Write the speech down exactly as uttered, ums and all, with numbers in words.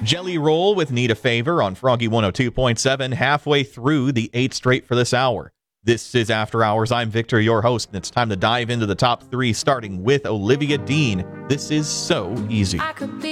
Jelly Roll with Need a Favor on Froggy one oh two point seven, halfway through the eight straight for this hour. This is After Hours. I'm Victor, your host, and it's time to dive into the top three, starting with Olivia Dean. This is So Easy. I could be